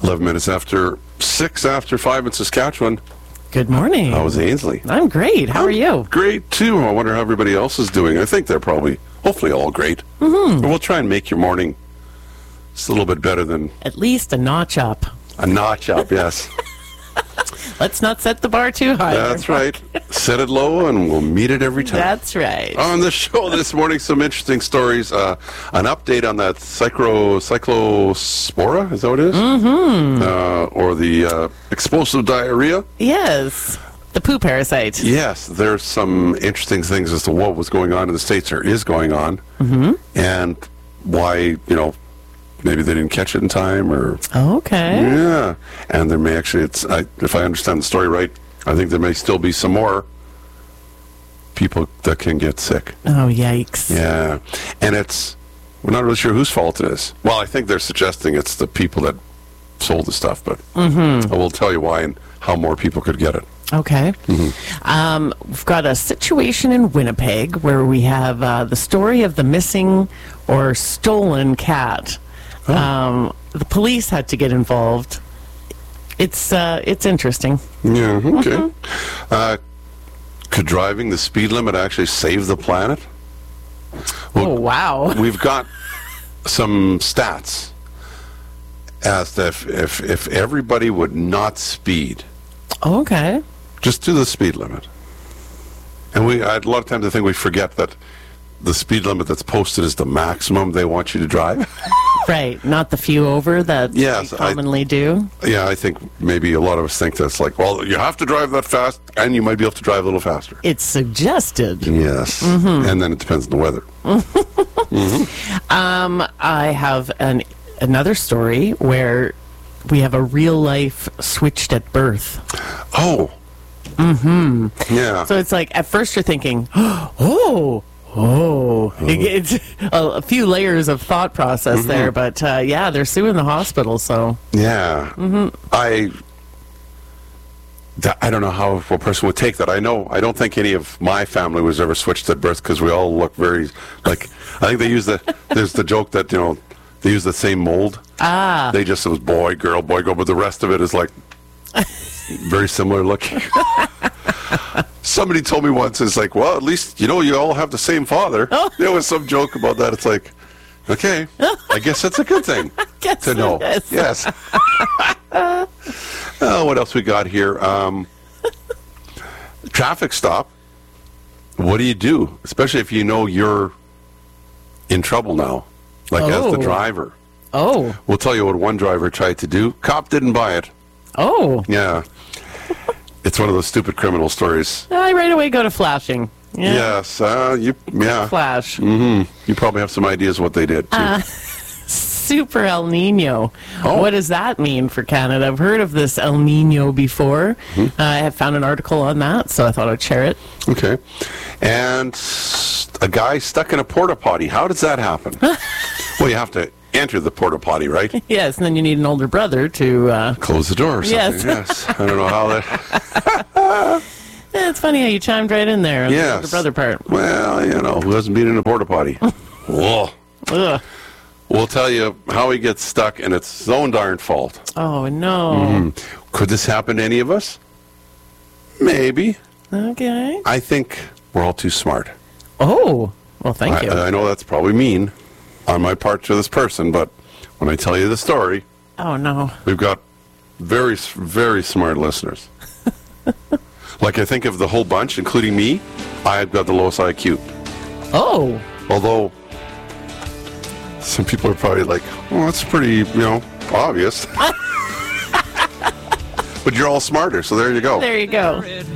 11 minutes after 6 after 5 in Saskatchewan. Good morning. How is Ainsley? I'm great. How are you? Great, too. I wonder how everybody else is doing. I think they're probably, hopefully, all great. Mm-hmm. We'll try and make your morning just a little bit better than... At least a notch up. A notch up, yes. Let's not set the bar too high. That's right. Set it low and we'll meet it every time. That's right. On the show this morning, some interesting stories. An update on that cyclospora, is that what it is? Mm-hmm. Or the explosive diarrhea. Yes. The poo parasite. Yes. There's some interesting things as to what was going on in the States or is going on. Mm-hmm. And why, maybe they didn't catch it in time or... Okay. Yeah. And there may actually, if I understand the story right, I think there may still be some more people that can get sick. Oh, yikes. Yeah. And we're not really sure whose fault it is. Well, I think they're suggesting it's the people that sold the stuff, but I will tell you why and how more people could get it. Okay. Mm-hmm. We've got a situation in Winnipeg where we have the story of the missing or stolen cat. Oh. The police had to get involved. It's interesting. Yeah, okay. Mm-hmm. Could driving the speed limit actually save the planet? Well, oh, wow. We've got some stats as to if everybody would not speed. Okay. Just to the speed limit. And a lot of times I think we forget that the speed limit that's posted is the maximum they want you to drive. Right, not the few over that we commonly do. Yeah, I think maybe a lot of us think that's like, well, you have to drive that fast, and you might be able to drive a little faster. It's suggested. Yes, and then it depends on the weather. I have another story where we have a real life switched at birth. Oh. Mm-hmm. Yeah. So it's like, at first you're thinking, oh, it's a few layers of thought process there, but they're suing the hospital, so. Yeah. Mm-hmm. I don't know how a person would take that. I don't think any of my family was ever switched at birth because we all look very, I think they use there's the joke that, they use the same mold. Ah. It was boy, girl, but the rest of it is like very similar looking. Somebody told me once, it's like, well, at least, you all have the same father. Oh. There was some joke about that. It's like, okay, I guess that's a good thing to know. Yes. What else we got here? Traffic stop. What do you do? Especially if you know you're in trouble now, as the driver. Oh. We'll tell you what one driver tried to do. Cop didn't buy it. Oh. Yeah. It's one of those stupid criminal stories. I right away go to flashing. Yeah. Yes. Flash. Mm-hmm. You probably have some ideas what they did, too. Super El Nino. Oh. What does that mean for Canada? I've heard of this El Nino before. Mm-hmm. I have found an article on that, so I thought I'd share it. Okay. And a guy stuck in a porta potty. How does that happen? Well, you have to enter the porta potty, right? Yes, and then you need an older brother to close the door or something. Yes. I don't know how that... It's funny how you chimed right in there. Yes. The older brother part. Well, who hasn't been in a porta potty? Whoa. Ugh. We'll tell you how he gets stuck, and it's his own darn fault. Oh, no. Mm-hmm. Could this happen to any of us? Maybe. Okay. I think we're all too smart. Oh, well, thank you. I know that's probably mean on my part to this person, but when I tell you the story... Oh, no. We've got very, very smart listeners. I think of the whole bunch, including me, I've got the lowest IQ. Oh. Although... some people are probably like, well, that's pretty, obvious. But you're all smarter, so there you go. There you go.